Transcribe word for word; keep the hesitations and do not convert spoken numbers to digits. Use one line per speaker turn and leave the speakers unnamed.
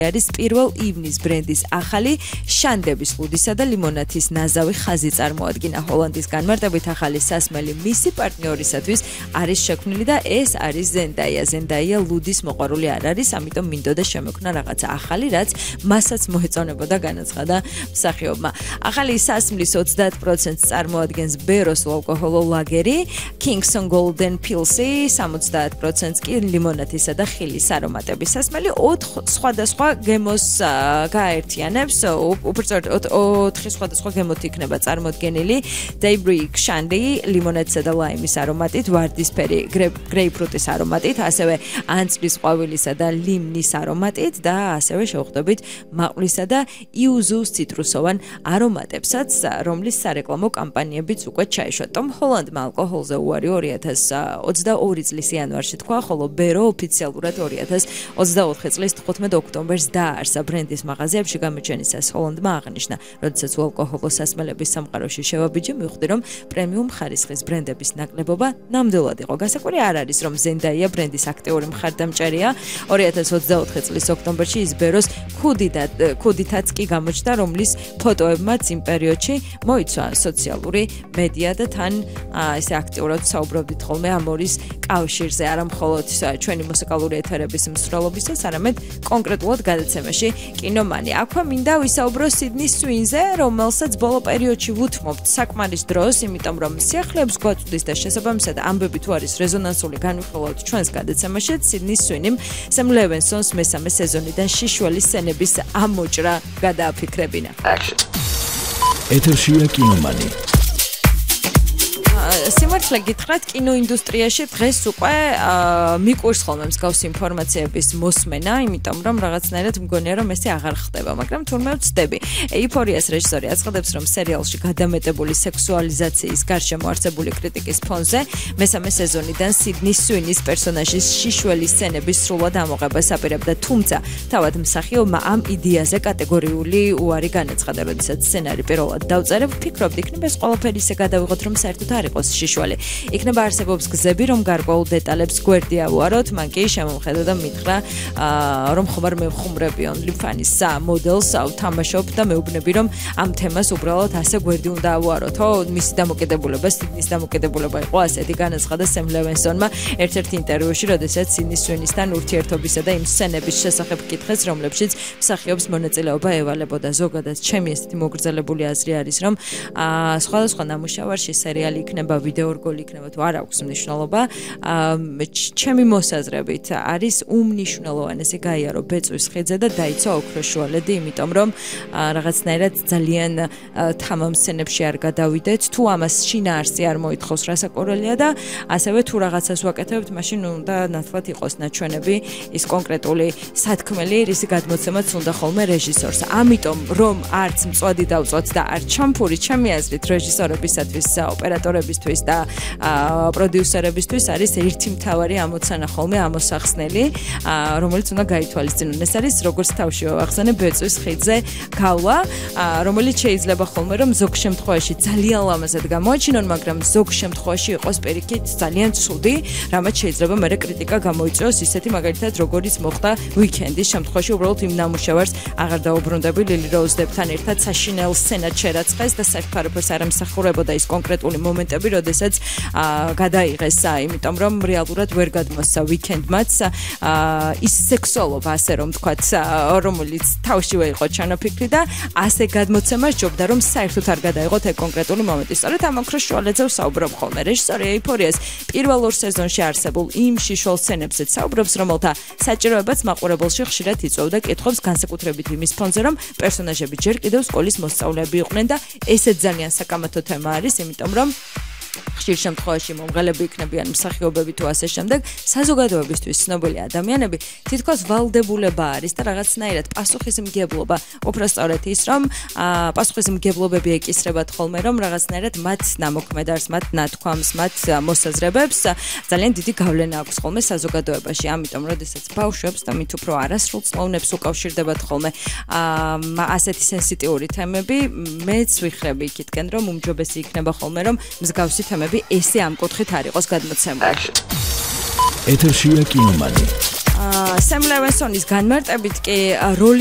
არის პირველ ივნის ბრენდის ახალი შანდების ლუდისა და ლიმონათის ნაზავი ხაზი წარმოადგინა ჰოლანდის განმარტებით ახალი სასმელი მისი პარტნიორისათვის არის შექმნილი და ეს არის ზენდაია. ზენდაია ლუდის მოყვარული არ არის, ამიტომ მინდოდა შემოქმნა რაღაცა ახალი, რაც მასაც მოეწონებოდა, განაცხადა მსახიობმა. ახალი სასმლის ოცდაათ პროცენტს წარმოადგენს ბეროს ალკოჰოლო ლაგერი, Kingston Golden Pills-ი, სამოცდაათ პროცენტს კი ლიმონათისა და ხილის არომატების სასმელი ოთხ სხვადასხვა გემოს გააერთიანებს, უბრალოდ ოთხი სხვადასხვა გემოთი იქნება წარმოდგენილი. Daybreak Shandy, ლიმონათისა და ლაიმის არომატით, ვარდისფერი გრეიპფრუტის არომატით, ასევე ანწლის ყვავილისა და ლიმნის არომატით და ასევე შევხვდებით მაყვლისა და იუზუს ციტრუსოვან არომატებსაც, რომლის სარეკლამო კამპანიებიც უკვე ჩაიშვა. Tom Hollandმა ალკოჰოლზე უარი ორი ათას ოცდაორი წლის იანვარში თქვა, ხოლო ბერო ოფიციალურად ორი ათას ოცდაოთხი წლის თხუთმეტ ოქტომბერს დაარსა ბრენდის მაღაზიებში გამოჩენისას. Hollandმა აღნიშნა, როდესაც ალკოჰოლო სასმელების სამყაროში შევაბიჯე, მივხვდი, რომ პრემიუმ ხარისხის ბრენდების ნაკლებობა ნამდვილად იყო. გასაკვირი არ არის, რომ ზენდაია ბრენდის აქტიური მხარდამჭერია. ორი ათას ოცდაოთხი წლის ოქტომბერში ის ბეროს ქუდითაც კი გამოჩნდა, რომლის ფოტოებმაც იმ პერიოდში მოიცვა სოციალური მედია და თან ესე აქტიურად საუბრობდით ხოლმე ამ ორის კავშირზე, არა მხოლოდ ჩვენი მუსიკალური ეთერების მსვლელობისას, არამედ კონკრეტულად გადაცემაში კინომანი. აქვე მინდა ვისაუბრო სიდნი სუინზე, რომელსაც ბოლო პერიოდში ვუთმობთ საკმარის დროს, იმიტომ რომ სიახლეებს გვაწვდის და შესაბამისად ამბები თუ არის რეზონანსული განვიხილოთ ჩვენს გადაცემაში. სიდნი სუინიმ სემ ლევენსონს მესამე სეზონიდან შიშველი სცენების ამოჭრა გადააფიქრებინა.
ეთერშია კინომანი.
სიმართლე გითხრათ, კინოინდუსტრიაში დღეს უკვე მიყვირს ხოლმე მსგავსი ინფორმაციების მოსმენა, იმიტომ რომ რაღაცნაირად მგონია, რომ ესე აღარ ხდება, მაგრამ თურმე ვცდები. ეიფორიას რეჟისორი აცხადებს, რომ სერიალში გადამეტებული სექსუალიზაციის გარშემო არსებული კრიტიკის ფონზე მესამე სეზონიდან სიდნი სუინის პერსონაჟის შიშველი სცენების სრულად ამოღებას აპირებდა, თუმცა თავად მსახიობმა ამ იდეაზე კატეგორიული უარი განაცხადა, როდესაც სცენარი პირველად დავწერე, ვფიქრობდი, იქნება ეს ყველაფერი ისე გადავიღოთ, რომ საერთოდ არ იყოს შიშველი. იქნება არსებობს გზები, რომ გარკვეულ დეტალებს გვერდი ავუაროთ, მან კი შემომხედა და მითხრა, რომ ხომარ მე ვხუმრები OnlyFans მოდელს ავთამაშობ და მეუბნები, რომ ამ თემას უბრალოდ ასე გვერდი უნდა ავუაროთ. ო, მისი დამოკიდებულება, სიდნის დამოკიდებულება იყო ასეთი, განაცხადა სემ ლევენსონმა ერთ-ერთ ინტერვიუში, როდესაც სიდნი სუინისთან ურთიერთობისა და იმ სცენების შესახებ კითხეს, რომლებშიც მსახიობს მონაწილეობა ევალებოდა. ზოგადად, ჩემი ესეთი მოგრძელებული აზრი არის, რომ სხვადასხვა ნამუშევარში სერიალი იქნება, ვიდეორგოლი იქნება თუ არ აქვს მნიშვნელობა. ჩემი მოსაზრებით არის უმნიშვნელოვანესი გაიარო ბეწვის ხიძე და დაიცვა ოქროშუალედი, იმიტომ რომ რაღაცნაირად ძალიან თამამ სცენებში არ გადავიდეთ, თუ ამას შინაარსი არ მოითხოვს რასაკვირველია და ასევე თუ რაღაცას ვაკეთებთ, მაშინ უნდა ნათლად იყოს ნაჩვენები, ის კონკრეტული სათქმელი, რისი გადმოცემაც უნდა ხოლმე რეჟისორს. ამიტომ რომ არც მწვადი დავწვათ და არ ჩამფური, ჩემი აზრით რეჟისორებისათვის, ოპერატორებისთვის და პროდიუსერებისთვის არის ერთი მთავარი ამოცანა ხოლმე ამოსახსნელი, რომელიც უნდა გაითვალისწინონ. ეს არის როგორც თავში ვახსენე ბეწვის ხიდზე გავლა, რომელიც შეიძლება ხოლმე რომ ზოგ შემთხვევაში ძალიან ლამაზად გამოაჩინონ, მაგრამ ზოგ შემთხვევაში იყოს პირიქით ძალიან ცუდი, რამაც შეიძლება მერე კრიტიკა გამოიწვიოს, ისეთი მაგალითად როგორიც მოხდა ვიკენდის შემთხვევაში, უბრალოდ იმ ნამუშევარს აღარ დაუბრუნდები ლილი როუზდებთან ერთად საშინელ სცენად შერაცხეს და საერთოდ არაფერს არ ემსახურებოდა ის კონკრეტული მომენტები, როდესაც გადაიღეს, იმიტომ რომ რეალურად ვერ გადმოსცა ვიკენდმაც ის სექსუალობა, ასე რომ ვთქვათ, რომელიც თავშივე იყო ჩანაფიქრი და ასე გადმოცემა სჯობდა, რომ საერთოდ არ გადაიღოთ ეგ კონკრეტული მომენტი. სწორედ ამ ოქროშუალედზე ვსაუბრობ ხოლმე. რეჟისორი ეიფორიას პირველ ორ სეზონში არსებულ იმ შიშველ სცენებზეც საუბრობს, რომელთა საჭიროებაც მაყურებელში ხშირად იწვევდა კითხვებს, განსაკუთრებით იმის ფონზე, რომ პერსონაჟები ჯერ კიდევ სკოლის მოსწავლეები იყვნენ და ესეც ძალიან საკამათო თემა არის, იმიტომ რომ ხშირ შემთხვევაში მომღალები იქნებიან მსახიობები თუ ასე შემდეგ, საზოგადოებისთვის ცნობილი ადამიანები თითქოს ვალდებულება არის და რაღაცნაირად პასუხისმგებლობა, უпростоრეთ ის, რომ პასუხისმგებლობები ეკისრებათ ხოლმე, რომ რაღაცნაირად მათ ნამოქმედარს, მათ ნათქვამს, მათ მოსაზრებებს ძალიან დიდი გავლენა აქვს ხოლმე საზოგადოებაში. ამიტომ, როდესაც ბავშვებს და მით უფრო არასრულ წლოვნებს უკავშირდებათ ხოლმე ასეთი სენსიტიური თემები, მეც ვიხრები იქითკენ, რომ უმჯობესი იქნება ხოლმე, რომ მსგავსი თემები ესე ამ კუთხით არ იყოს გადმოცემული.
ეთერშია კინომანი.
სემ ლევენსონის განმარტებით კი როლი